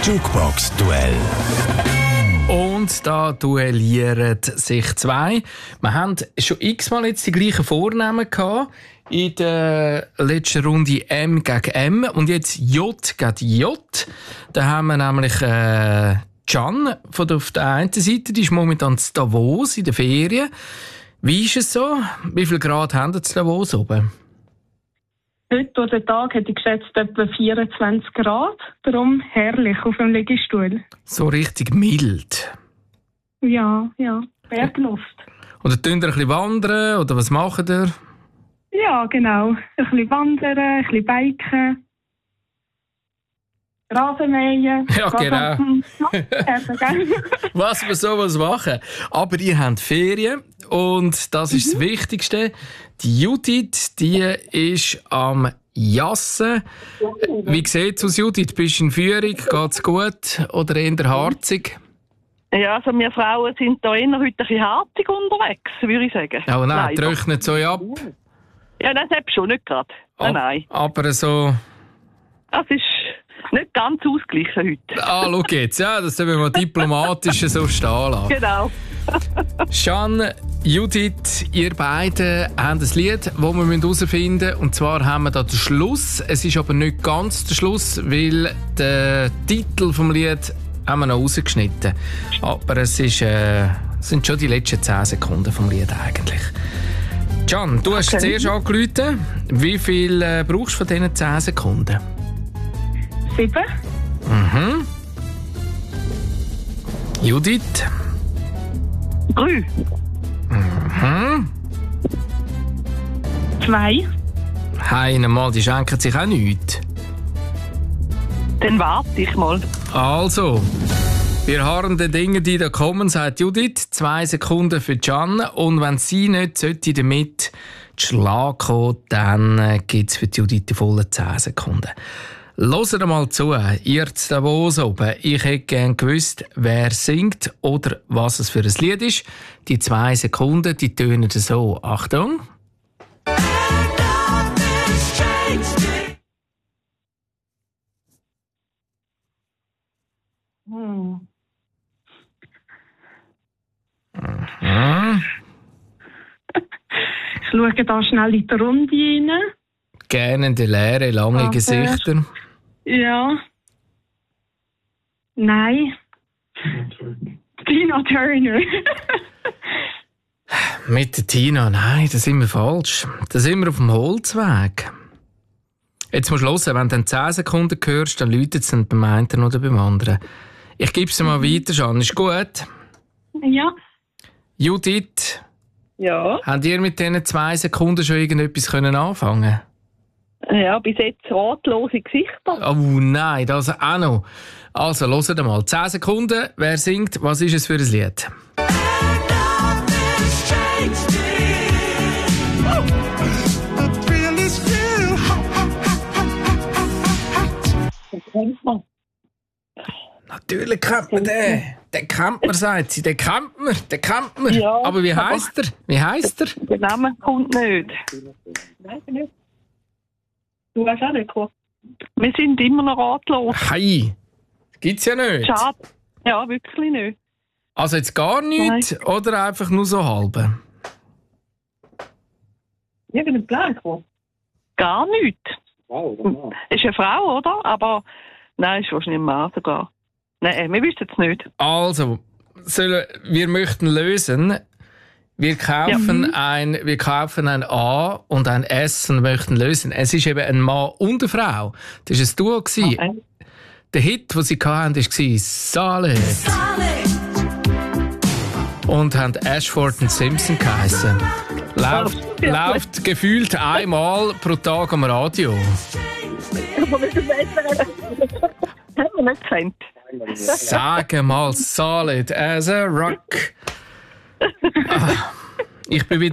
Jukebox-Duell. Und da duellieren sich zwei. Wir haben schon x-mal jetzt die gleichen Vornamen gehabt. In der letzten Runde M gegen M. Und jetzt J gegen J. Da haben wir nämlich Can auf der einen Seite. Die ist momentan in Davos in den Ferien. Wie ist es so? Wie viel Grad haben wir in Davos oben? Heute durch den Tag hätte ich geschätzt etwa 24 Grad. Darum herrlich auf dem Liegestuhl. So richtig mild. Ja, Bergluft. Oder tun ihr ein bisschen wandern? Oder was macht ihr? Ja, genau. Ein bisschen wandern, ein bisschen biken. Rasenmähen. Ja, genau. Was wir sowas machen. Aber ihr habt Ferien und das ist das Wichtigste. Die Judith, die ist am Jassen. Wie sieht es aus, Judith? Bist du in Führung? Geht es gut oder eher harzig? Ja, also wir Frauen sind da eher heute ein bisschen harzig unterwegs, würde ich sagen. Oh nein, trocknet so ab? Ja, das habe ich schon nicht gerade. Nein. Aber so... Das ist nicht ganz ausgeglichen heute. Schau jetzt. Ja, das können wir mal diplomatisch so stehen lassen. Genau. Can, Judith, ihr beiden haben ein Lied, das wir herausfinden müssen. Und zwar haben wir da den Schluss. Es ist aber nicht ganz der Schluss, weil den Titel des Lied haben wir noch rausgeschnitten. Aber es ist, sind schon die letzten 10 Sekunden vom Lied eigentlich. Can, du hast zuerst angerufen. Wie viel brauchst du von diesen 10 Sekunden? 7. Mhm. Judith? 3. Mhm. 2. Mal, die schenken sich auch nichts. Dann warte ich mal. Also, wir harren den Dingen, die da kommen, sagt Judith. 2 Sekunden für Can. Und wenn sie nicht sollte damit zu Schlag kommen, dann gibt es für Judith die vollen 10 Sekunden. Hört mal zu, ihr zu Davos oben. Ich hätte gerne gewusst, wer singt oder was es für ein Lied ist. Die 2 Sekunden, die tönen so. Achtung. Mhm. Ich schaue da schnell in die Runde rein. Gähnende Leere, lange Gesichter. Ja. Nein. Tina Turner. Mit der Tina, nein, das sind wir falsch. Da sind wir auf dem Holzweg. Jetzt musst du hören, wenn du dann 10 Sekunden hörst, dann läutet es beim einen oder beim anderen. Ich gebe es mal weiter, Jeanne. Ist gut? Ja. Judith? Ja. Habt ihr mit diesen 2 Sekunden schon irgendetwas anfangen können? Ja, bis jetzt ratlose Gesichter. Oh nein, das auch noch. Also, hört mal. 10 Sekunden. Wer singt? Was ist es für ein Lied? Natürlich kennt man den. Den kennt man, sagt sie. Den kennt man. Ja, aber wie heisst er? Der Name kommt nicht. Nein, nicht. Du weißt auch nicht, gekommen. Wir sind immer noch ratlos. Hey, gibt's ja nicht. Schade. Ja, wirklich nicht. Also jetzt gar nichts oder einfach nur so halb? Irgendein Plan gekommen? Gar nichts. Wow. Ist eine Frau, oder? Aber nein, ist wahrscheinlich ein Mann sogar. Nein, wir wissen es nicht. Also, wir möchten lösen. Wir kaufen ein A und ein S und möchten lösen. Es ist eben ein Mann und eine Frau. Das war ein Duo. Okay. Der Hit, den sie hatten, war «Sale». Und haben Ashford und Simpson geheissen. Läuft gefühlt einmal pro Tag am Radio. Aber wir haben wir nicht gekannt. Sag mal, solid as a rock. Ich bin wieder